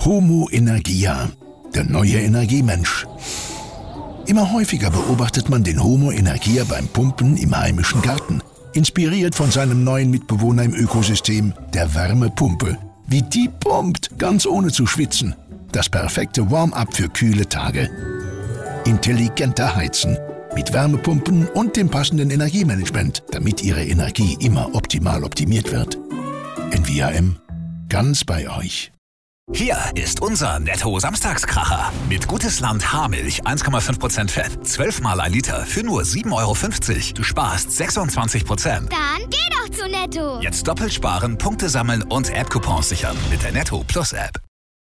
Homo Energia, der neue Energiemensch. Immer häufiger beobachtet man den Homo Energia beim Pumpen im heimischen Garten, inspiriert von seinem neuen Mitbewohner im Ökosystem, der Wärmepumpe. Wie die pumpt, ganz ohne zu schwitzen. Das perfekte Warm-up für kühle Tage. Intelligenter Heizen mit Wärmepumpen und dem passenden Energiemanagement, damit Ihre Energie immer optimal optimiert wird. NVAM, ganz bei euch. Hier ist unser Netto-Samstagskracher. Mit Gutes Land Haarmilch 1,5% Fett, 12 mal ein Liter für nur 7,50 €. Du sparst 26%. Dann geh doch zu Netto. Jetzt doppelt sparen, Punkte sammeln und App-Coupons sichern mit der Netto Plus App.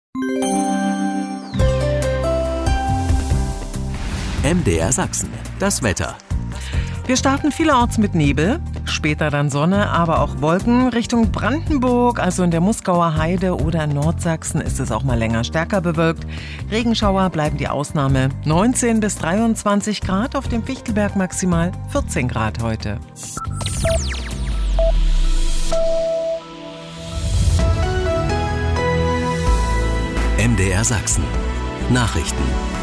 MDR Sachsen, das Wetter. Wir starten vielerorts mit Nebel, später dann Sonne, aber auch Wolken. Richtung Brandenburg, also in der Muskauer Heide oder in Nordsachsen ist es auch mal länger stärker bewölkt. Regenschauer bleiben die Ausnahme. 19 bis 23 Grad, auf dem Fichtelberg maximal 14 Grad heute. MDR Sachsen. Nachrichten.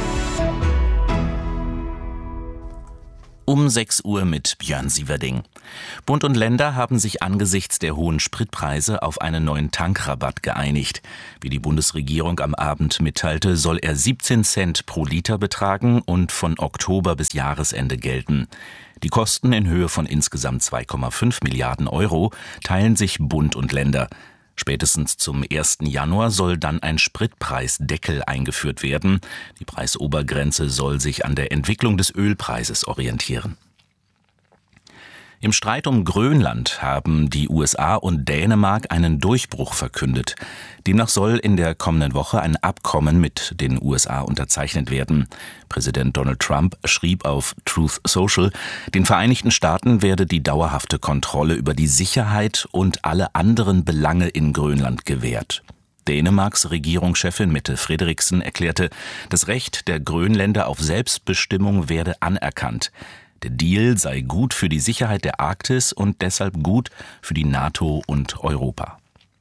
Um 6 Uhr mit Björn Sieverding. Bund und Länder haben sich angesichts der hohen Spritpreise auf einen neuen Tankrabatt geeinigt. Wie die Bundesregierung am Abend mitteilte, soll er 17 Cent pro Liter betragen und von Oktober bis Jahresende gelten. Die Kosten in Höhe von insgesamt 2,5 Milliarden € teilen sich Bund und Länder. Spätestens zum 1. Januar soll dann ein Spritpreisdeckel eingeführt werden. Die Preisobergrenze soll sich an der Entwicklung des Ölpreises orientieren. Im Streit um Grönland haben die USA und Dänemark einen Durchbruch verkündet. Demnach soll in der kommenden Woche ein Abkommen mit den USA unterzeichnet werden. Präsident Donald Trump schrieb auf Truth Social, den Vereinigten Staaten werde die dauerhafte Kontrolle über die Sicherheit und alle anderen Belange in Grönland gewährt. Dänemarks Regierungschefin Mette Frederiksen erklärte, das Recht der Grönländer auf Selbstbestimmung werde anerkannt. Der Deal sei gut für die Sicherheit der Arktis und deshalb gut für die NATO und Europa.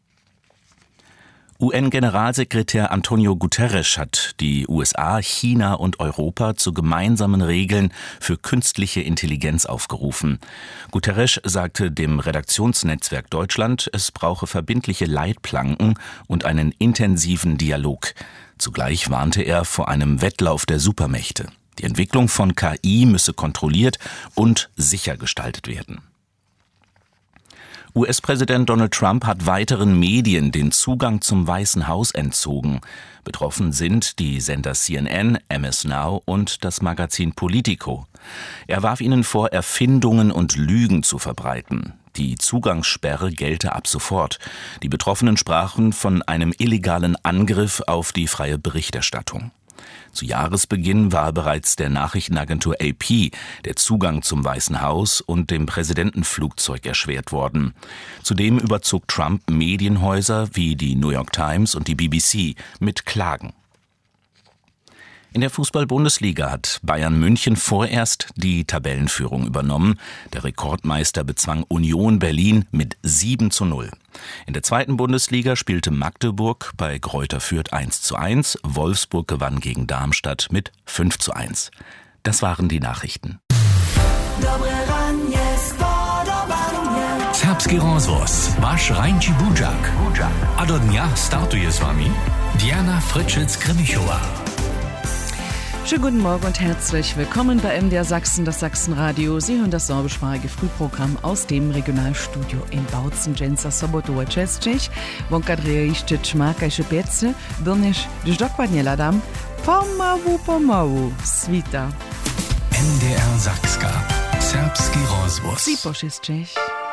UN-Generalsekretär Antonio Guterres hat die USA, China und Europa zu gemeinsamen Regeln für künstliche Intelligenz aufgerufen. Guterres sagte dem Redaktionsnetzwerk Deutschland, es brauche verbindliche Leitplanken und einen intensiven Dialog. Zugleich warnte er vor einem Wettlauf der Supermächte. Die Entwicklung von KI müsse kontrolliert und sicher gestaltet werden. US-Präsident Donald Trump hat weiteren Medien den Zugang zum Weißen Haus entzogen. Betroffen sind die Sender CNN, MS Now und das Magazin Politico. Er warf ihnen vor, Erfindungen und Lügen zu verbreiten. Die Zugangssperre gelte ab sofort. Die Betroffenen sprachen von einem illegalen Angriff auf die freie Berichterstattung. Zu Jahresbeginn war bereits der Nachrichtenagentur AP der Zugang zum Weißen Haus und dem Präsidentenflugzeug erschwert worden. Zudem überzog Trump Medienhäuser wie die New York Times und die BBC mit Klagen. In der Fußball-Bundesliga hat Bayern München vorerst die Tabellenführung übernommen. Der Rekordmeister bezwang Union Berlin mit 7:0. In der zweiten Bundesliga spielte Magdeburg bei Greuther Fürth 1:1. Wolfsburg gewann gegen Darmstadt mit 5:1. Das waren die Nachrichten. Serbski rozvoz, váš Rajnči Budžak. A do dňa startuje s vami Diana Fritschitz-Krimichova. Schönen guten Morgen und herzlich willkommen bei MDR Sachsen, das Sachsenradio. Sie hören das sorbischsprachige Frühprogramm aus dem Regionalstudio in Bautzen. Jensa Sobotowa Čestčich, Vonkadrejište Čmakajše Pece, Birniš Dokładnie Ladam, Pomału, Svita. MDR Sakska, Serbski rozvoz. Sipo Čestčich.